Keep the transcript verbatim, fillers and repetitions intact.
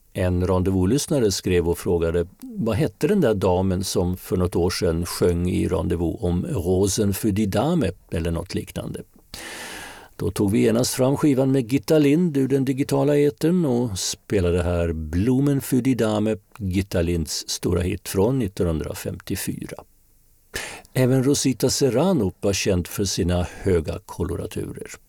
En Rendezvous-lyssnare skrev och frågade vad hette den där damen som för något år sedan sjöng i Rendezvous om Rosen für die Dame eller något liknande. Då tog vi genast fram skivan med Gitta Lind ur den digitala etern och spelade här Blumen für die Dame, Gitta Linds stora hit från nittonhundrafemtiofyra. Även Rosita Serrano var känd för sina höga koloraturer.